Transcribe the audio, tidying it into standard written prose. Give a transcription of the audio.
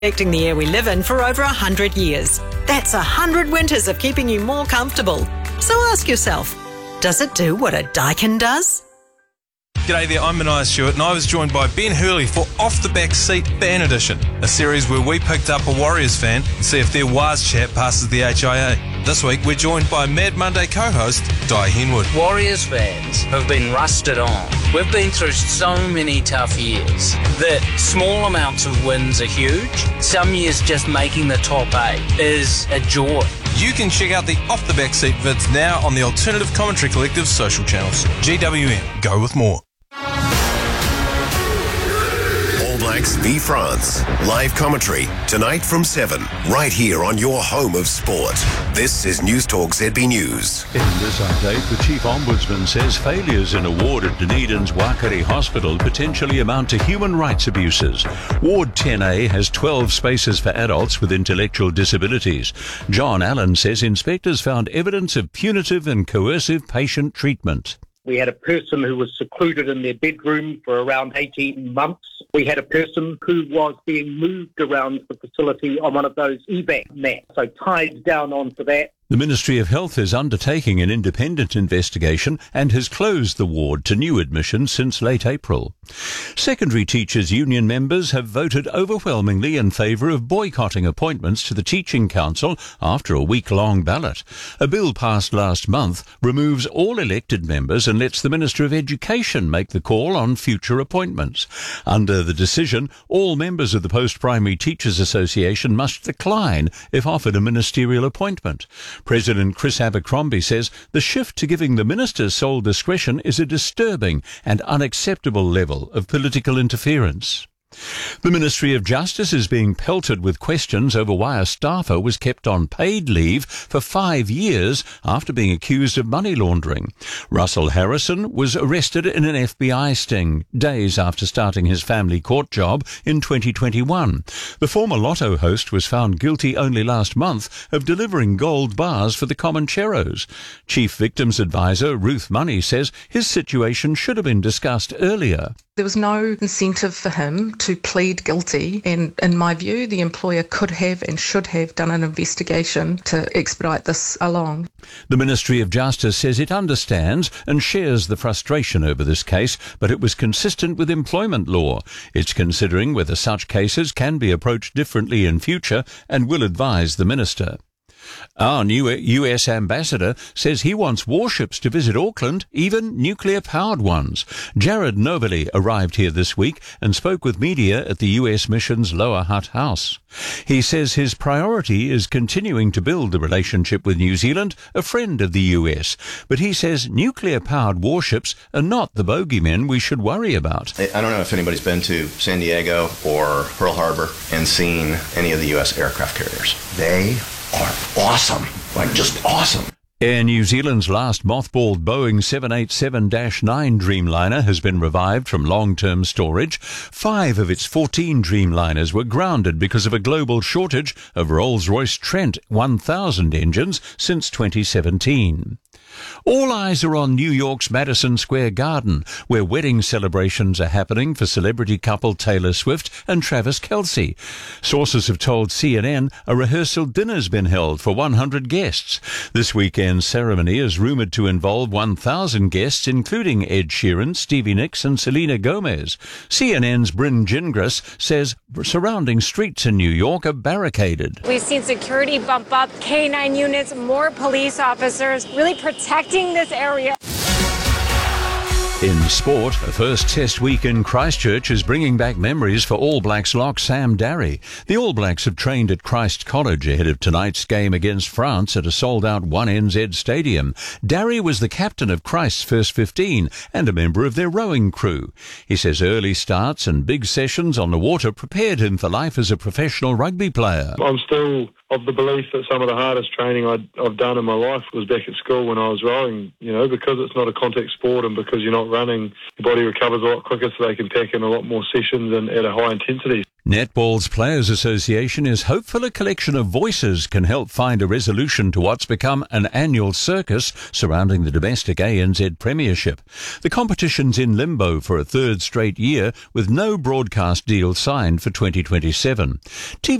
Affecting the air we live in for over 100 years. That's 100 winters of keeping you more comfortable. So ask yourself, does it do what a Daikin does? G'day there, I'm Mania Stewart and I was joined by Ben Hurley for Off the Back Seat Fan Edition, a series where we picked up a Warriors fan and see if their Waz chat passes the HIA. This week we're joined by Mad Monday co-host Di Henwood. Warriors fans have been rusted on. We've been through so many tough years that small amounts of wins are huge. Some years just making the top 8 is a joy. You can check out the Off the Back Seat vids now on the Alternative Commentary Collective's social channels. GWM, go with more. All Blacks v France. Live commentary tonight from 7, right here on your home of sport. This is News Talk ZB News. In this update, the Chief Ombudsman says failures in a ward at Dunedin's Wakari Hospital potentially amount to human rights abuses. Ward 10A has 12 spaces for adults with intellectual disabilities. John Allen says inspectors found evidence of punitive and coercive patient treatment. We had a person who was secluded in their bedroom for around 18 months. We had a person who was being moved around the facility on one of those evac mats, so tied down onto that. The Ministry of Health is undertaking an independent investigation and has closed the ward to new admissions since late April. Secondary Teachers Union members have voted overwhelmingly in favour of boycotting appointments to the Teaching Council after a week-long ballot. A bill passed last month removes all elected members and lets the Minister of Education make the call on future appointments. Under the decision, all members of the Post-Primary Teachers Association must decline if offered a ministerial appointment. President Chris Abercrombie says the shift to giving the ministers sole discretion is a disturbing and unacceptable level of political interference. The Ministry of Justice is being pelted with questions over why a staffer was kept on paid leave for 5 years after being accused of money laundering. Russell Harrison was arrested in an FBI sting days after starting his family court job in 2021. The former Lotto host was found guilty only last month of delivering gold bars for the Comancheros. Chief Victims Advisor Ruth Money says his situation should have been discussed earlier. There was no incentive for him to plead guilty, and in my view, the employer could have and should have done an investigation to expedite this along. The Ministry of Justice says it understands and shares the frustration over this case, but it was consistent with employment law. It's considering whether such cases can be approached differently in future and will advise the Minister. Our new US ambassador says he wants warships to visit Auckland, even nuclear-powered ones. Jared Novaly arrived here this week and spoke with media at the US mission's Lower Hutt House. He says his priority is continuing to build the relationship with New Zealand, a friend of the US. But he says nuclear-powered warships are not the bogeymen we should worry about. I don't know if anybody's been to San Diego or Pearl Harbor and seen any of the US aircraft carriers. They are awesome, like just awesome. Air New Zealand's last mothballed Boeing 787-9 Dreamliner has been revived from long-term storage. 5 of its 14 Dreamliners were grounded because of a global shortage of Rolls-Royce Trent 1000 engines since 2017. All eyes are on New York's Madison Square Garden, where wedding celebrations are happening for celebrity couple Taylor Swift and Travis Kelce. Sources have told CNN a rehearsal dinner's been held for 100 guests. This weekend's ceremony is rumoured to involve 1,000 guests, including Ed Sheeran, Stevie Nicks and Selena Gomez. CNN's Bryn Gingras says surrounding streets in New York are barricaded. We've seen security bump up, K9 units, more police officers, really protecting this area. In sport, a first test week in Christchurch is bringing back memories for All Blacks lock Sam Darry. The All Blacks have trained at Christ College ahead of tonight's game against France at a sold-out 1NZ stadium. Darry was the captain of Christ's first 15 and a member of their rowing crew. He says early starts and big sessions on the water prepared him for life as a professional rugby player. I'm still of the belief that some of the hardest training I've done in my life was back at school when I was rowing, because it's not a contact sport and because you're not running, your body recovers a lot quicker so they can tack in a lot more sessions and at a high intensity. Netball's Players Association is hopeful a collection of voices can help find a resolution to what's become an annual circus surrounding the domestic ANZ Premiership. The competition's in limbo for a third straight year with no broadcast deal signed for 2027.